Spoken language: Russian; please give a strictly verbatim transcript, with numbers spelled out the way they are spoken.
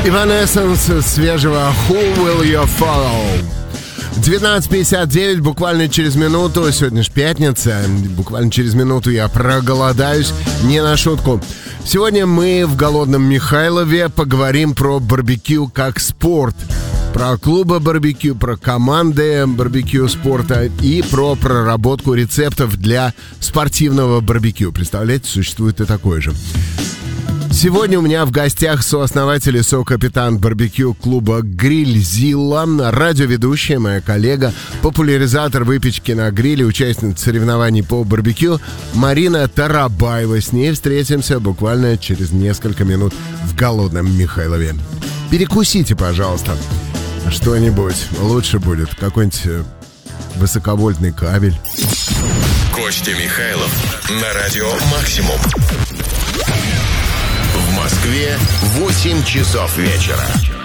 Evanescence свежего Who Will You Follow? девятнадцать пятьдесят девять, буквально через минуту, сегодня же пятница, буквально через минуту я проголодаюсь, не на шутку. Сегодня мы в голодном Михайлове поговорим про барбекю как спорт, про клубы барбекю, про команды барбекю спорта и про проработку рецептов для спортивного барбекю. Представляете, существует и такое же. Сегодня у меня в гостях сооснователь и сокапитан барбекю клуба «Грильзилла», радиоведущая, моя коллега, популяризатор выпечки на гриле, участница соревнований по барбекю Марина Тарабаева. С ней встретимся буквально через несколько минут в голодном Михайлове. Перекусите, пожалуйста, что-нибудь. Лучше будет какой-нибудь высоковольтный кабель. Костя Михайлов на радио «Максимум». В Москве восемь часов вечера.